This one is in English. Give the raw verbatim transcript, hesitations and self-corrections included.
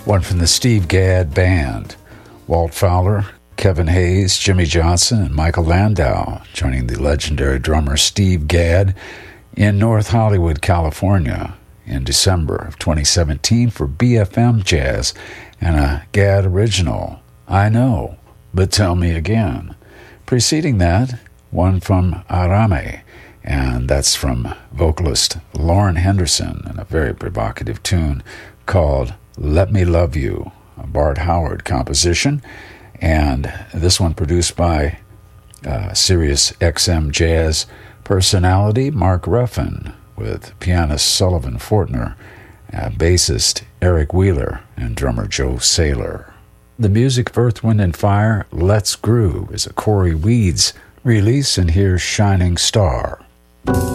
One from the Steve Gadd Band. Walt Fowler, Kevin Hayes, Jimmy Johnson, and Michael Landau, joining the legendary drummer Steve Gadd in North Hollywood, California, in December of twenty seventeen for B F M Jazz and a Gadd original, I Know, But Tell Me Again. Preceding that, one from Arame, and that's from vocalist Lauren Henderson, and a very provocative tune called Let Me Love You, a Bart Howard composition, and this one produced by uh, Sirius X M Jazz personality Mark Ruffin, with pianist Sullivan Fortner, uh, bassist Eric Wheeler, and drummer Joe Saylor. The music of Earth, Wind and Fire, Let's Groove, is a Corey Weeds release, and here's Shining Star.